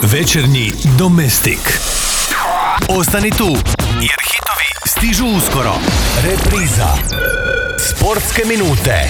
Večernji Domestik. Ostani tu, jer hitovi stižu uskoro. Repriza. Sportske minute.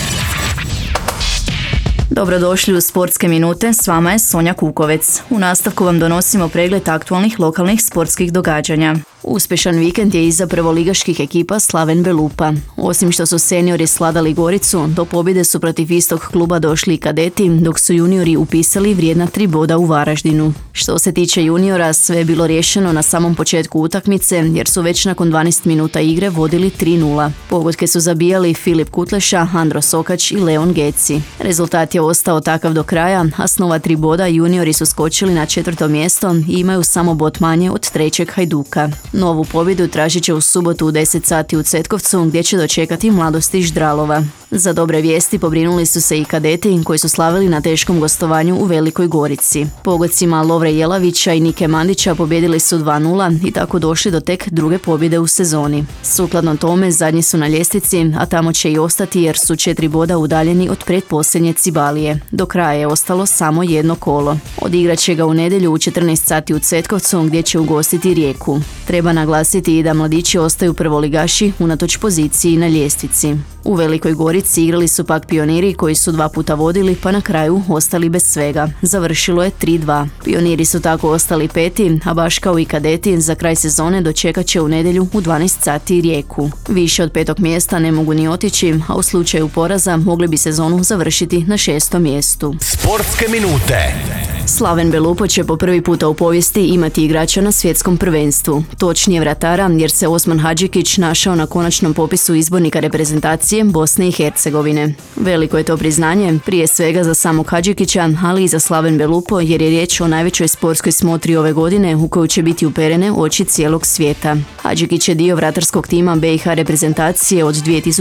Dobrodošli u Sportske minute, s vama je Sonja Kukovec. U nastavku vam donosimo pregled aktualnih lokalnih sportskih događanja. Uspješan vikend je iza prvoligaških ekipa Slaven Belupa. Osim što su seniori sladali Goricu, do pobjede su protiv istog kluba došli i kadeti, dok su juniori upisali vrijedna 3 boda u Varaždinu. Što se tiče juniora, sve je bilo riješeno na samom početku utakmice, jer su već nakon 12 minuta igre vodili 3-0. Pogodke su zabijali Filip Kutleša, Andro Sokač i Leon Geci. Rezultat je ostao takav do kraja, a s nova 3 boda juniori su skočili na 4. mjesto i imaju samo bod manje od 3. Hajduka. Novu pobjedu tražit će u subotu u 10 sati u Cetkovcu, gdje će dočekati Mladost iz Ždralova. Za dobre vijesti pobrinuli su se i kadeti koji su slavili na teškom gostovanju u Velikoj Gorici. Pogodcima Lovre Jelavića i Nike Mandića pobjedili su 2-0 i tako došli do tek druge pobjede u sezoni. Sukladno tome zadnji su na ljestvici, a tamo će i ostati jer su 4 boda udaljeni od pretposljednje Cibalije. Do kraja je ostalo samo jedno kolo. Odigrat će ga u nedjelju u 14 sati u Cetkovcu, gdje će ugostiti Rijeku. Treba naglasiti i da mladići ostaju prvoligaši unatoč poziciji na ljestvici. U Velikoj Gorici igrali su pak Pioniri koji su 2 puta vodili pa na kraju ostali bez svega. Završilo je 3-2. Pioniri su tako ostali 5, a baš kao i kadeti za kraj sezone dočekat će u nedjelju u 12 sati Rijeku. Više od 5. mjesta ne mogu ni otići, a u slučaju poraza mogli bi sezonu završiti na 6. mjestu. Sportske minute. Slaven Belupo će po prvi puta u povijesti imati igrača na svjetskom prvenstvu. Točnije vratara, jer se Osman Hadžikić našao na konačnom popisu izbornika reprezentacije Bosne i Hercegovine. Veliko je to priznanje, prije svega za samog Hadžikića, ali i za Slaven Belupo, jer je riječ o najvećoj sportskoj smotri ove godine u koju će biti uperene oči cijelog svijeta. Hadžikić je dio vratarskog tima BiH reprezentacije od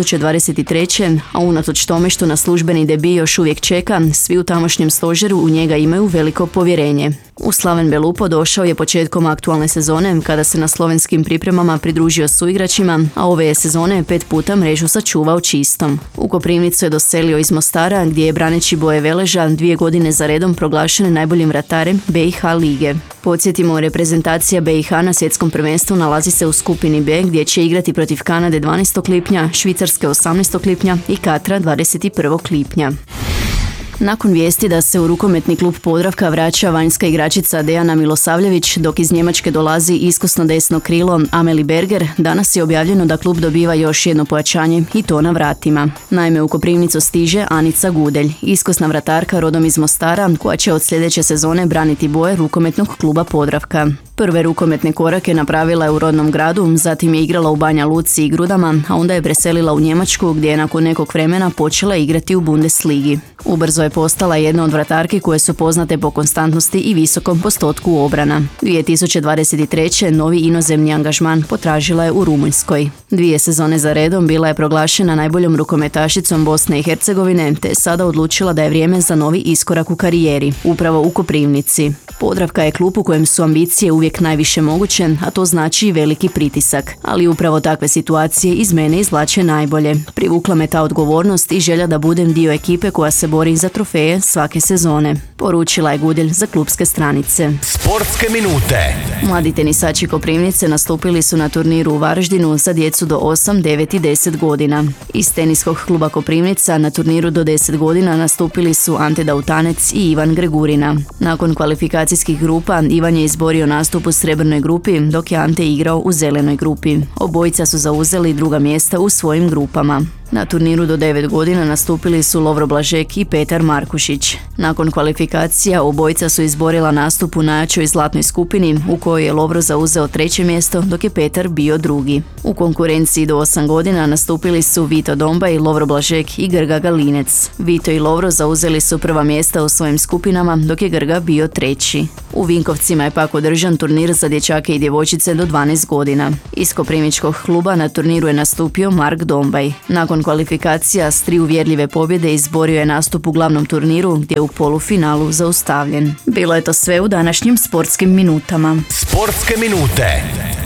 2023. a unatoč tome što na službeni debi još uvijek čeka, svi u tamošnjem stožeru u njega imaju veliko povjerenje. U Slaven Belupo došao je početkom aktualne sezone kada se na slovenskim pripremama pridružio suigračima, a ove je sezone 5 puta mrežu sačuvao čistom. U Koprivnicu je doselio iz Mostara gdje je braneći boje Veleža 2 godine za redom proglašen najboljim vratarem BiH lige. Podsjetimo, reprezentacija BiH na svjetskom prvenstvu nalazi se u skupini B gdje će igrati protiv Kanade 12. lipnja, Švicarske 18. lipnja i Katra 21. lipnja. Nakon vijesti da se u rukometni klub Podravka vraća vanjska igračica Dejana Milosavljević, dok iz Njemačke dolazi iskusno desno krilo Ameli Berger, danas je objavljeno da klub dobiva još jedno pojačanje i to na vratima. Naime, u Koprivnicu stiže Anica Gudelj, iskusna vratarka rodom iz Mostara, koja će od sljedeće sezone braniti boje rukometnog kluba Podravka. Prve rukometne korake napravila je u rodnom gradu, zatim je igrala u Banja Luci i Grudama, a onda je preselila u Njemačku gdje je nakon nekog vremena počela igrati u Bundesligi. Ubrzo je postala jedna od vratarki koje su poznate po konstantnosti i visokom postotku obrana. 2023. novi inozemni angažman potražila je u Rumunjskoj. 2 sezone za redom bila je proglašena najboljom rukometašicom Bosne i Hercegovine, te je sada odlučila da je vrijeme za novi iskorak u karijeri, upravo u Koprivnici. Podravka je klub u kojem su ambicije uvijek najviše moguće, a to znači i veliki pritisak. Ali upravo takve situacije iz mene izvlače najbolje. Privukla me ta odgovornost i želja da budem dio ekipe koja se bori za trofeje svake sezone. Poručila je Gudelj za klubske stranice. Sportske minute. Mladi tenisači Koprivnice nastupili su na turniru u Varaždinu za djecu do 8, 9 i 10 godina. Iz teniskog kluba Koprivnica na turniru do 10 godina nastupili su Ante Dautanec i Ivan Gregurina. Nakon kvalifikacijskih grupa Ivan je izborio nastup u srebrnoj grupi, dok je Ante igrao u zelenoj grupi. Obojica su zauzeli druga mjesta u svojim grupama. Na turniru do 9 godina nastupili su Lovro Blažek i Petar Markušić. Nakon kvalifikacija obojica su izborila nastup u najjačoj zlatnoj skupini u kojoj je Lovro zauzeo 3. mjesto, dok je Petar bio 2. U konkurenciji do 8 godina nastupili su Vito Dombaj, Lovro Blažek i Grga Galinec. Vito i Lovro zauzeli su prva mjesta u svojim skupinama, dok je Grga bio 3. U Vinkovcima je pak održan turnir za dječake i djevojčice do 12 godina. Iz koprivničkog kluba na turniru je nastupio Mark Dombaj. Nakon kvalifikacija s 3 uvjerljive pobjede izborio je nastup u glavnom turniru gdje je u polufinalu zaustavljen. Bilo je to sve u današnjim sportskim minutama. Sportske minute.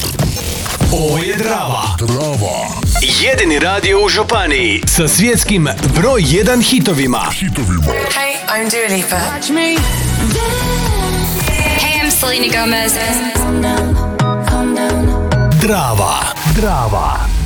Ovo je Drava. Jedini radio u županiji sa svjetskim broj 1 hitovima. Hey, I'm Dua Lipa. Watch me. Hey, I'm Selena Gomez. Drava.